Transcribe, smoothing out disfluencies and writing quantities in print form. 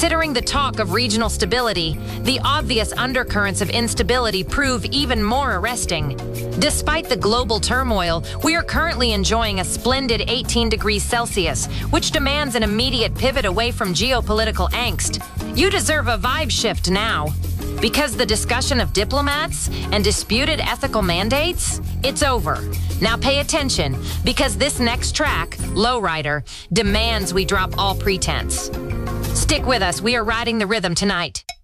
Considering the talk of regional stability, the obvious undercurrents of instability prove even more arresting. Despite the global turmoil, we are currently enjoying a splendid 18 degrees Celsius, which demands an immediate pivot away from geopolitical angst. You deserve a vibe shift now. Because the discussion of diplomats and disputed ethical mandates, it's over. Now pay attention, because this next track, Lowrider, demands we drop all pretense. Stick with us, we are riding the rhythm tonight.